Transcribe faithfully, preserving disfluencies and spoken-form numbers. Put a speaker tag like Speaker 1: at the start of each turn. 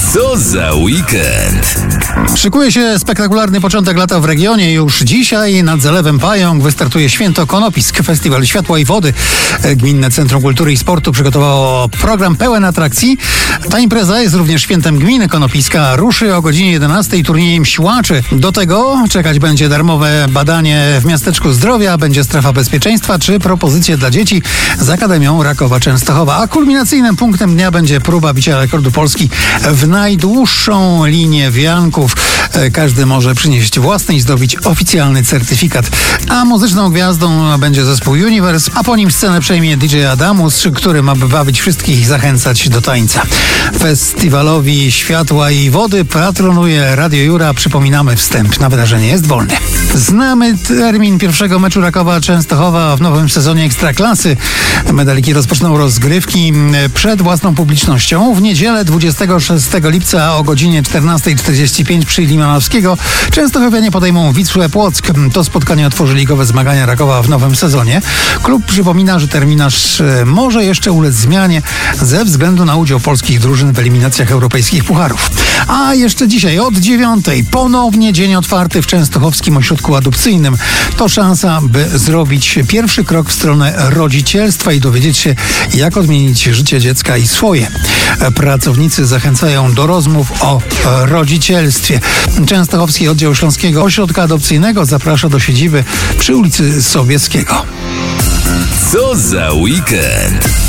Speaker 1: Co za weekend?
Speaker 2: Szykuje się spektakularny początek lata w regionie. Już dzisiaj nad Zalewem Pająk wystartuje Święto Konopisk, Festiwal Światła i Wody. Gminne Centrum Kultury i Sportu przygotowało program pełen atrakcji. Ta impreza jest również świętem gminy Konopiska. Ruszy o godzinie jedenastej turniejem siłaczy. Do tego czekać będzie darmowe badanie w Miasteczku Zdrowia, będzie strefa bezpieczeństwa czy propozycje dla dzieci z Akademią Rakowa Częstochowa. A kulminacyjnym punktem dnia będzie próba bicia rekordu Polski w najdłuższą linię wianków. Każdy może przynieść własny i zdobyć oficjalny certyfikat. A muzyczną gwiazdą będzie zespół Universe, a po nim scenę przejmie D J Adamus, który ma bawić wszystkich i zachęcać do tańca. Festiwalowi Światła i Wody patronuje Radio Jura. Przypominamy, wstęp na wydarzenie jest wolny. Znamy termin pierwszego meczu Rakowa Częstochowa w nowym sezonie Ekstraklasy. Medaliki rozpoczną rozgrywki przed własną publicznością w niedzielę dwudziestego szóstego lipca o godzinie czternastej czterdzieści pięć przy Limanowskiego. Częstochowianie podejmą Wisłę Płock. To spotkanie otworzy ligowe zmagania Rakowa w nowym sezonie. Klub przypomina, że terminarz może jeszcze ulec zmianie ze względu na udział polskich drużyn w eliminacjach europejskich pucharów. A jeszcze dzisiaj od dziewiątej ponownie dzień otwarty w Częstochowskim Ośrodku Adopcyjnym. To szansa, by zrobić pierwszy krok w stronę rodzicielstwa i dowiedzieć się, jak odmienić życie dziecka i swoje. Pracownicy zachęcają do rozmów o rodzicielstwie. Częstochowski Oddział Śląskiego Ośrodka Adopcyjnego zaprasza do siedziby przy ulicy Sobieskiego.
Speaker 1: Co za weekend?